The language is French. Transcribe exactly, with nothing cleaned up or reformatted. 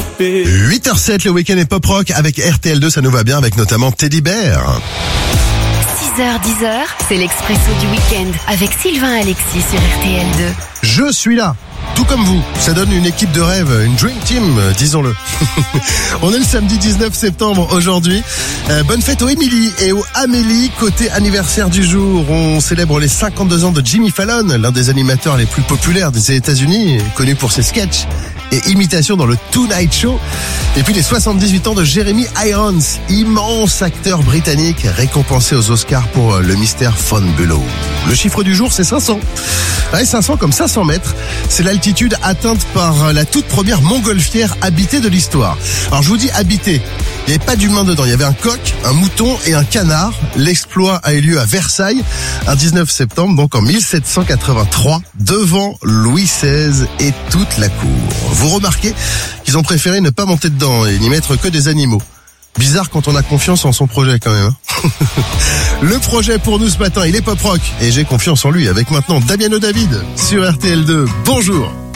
huit heures zéro sept, le week-end est pop rock avec R T L deux, ça nous va bien avec notamment Teddy Bear. six heures dix, c'est l'expresso du week-end avec Sylvain Alexis sur R T L deux. Je suis là, tout comme vous. Ça donne une équipe de rêve, une dream team, disons-le. On est le samedi dix-neuf septembre aujourd'hui. Euh, bonne fête aux Émilie et aux Amélie. Côté anniversaire du jour, on célèbre les cinquante-deux ans de Jimmy Fallon, l'un des animateurs les plus populaires des États-Unis, connu pour ses sketchs et imitations dans le Tonight Show. Et puis les soixante-dix-huit ans de Jeremy Irons, immense acteur britannique récompensé aux Oscars pour Le Mystère Von Bülow. Le chiffre du jour, c'est cinq cents. Ouais, cinq cents comme cinq cents mètres. C'est l'altitude atteinte par la toute première montgolfière habitée de l'histoire. Alors je vous dis habitée, il n'y avait pas d'humain dedans. Il y avait un coq, un mouton et un canard. L'exploit a eu lieu à Versailles un dix-neuf septembre, donc en mille sept cent quatre-vingt-trois, devant Louis seize et toute la cour. Vous remarquez qu'ils ont préféré ne pas monter dedans et n'y mettre que des animaux. Bizarre quand on a confiance en son projet quand même. Hein. Le projet pour nous ce matin, il est pop rock et j'ai confiance en lui avec maintenant Damiano David sur R T L deux. Bonjour.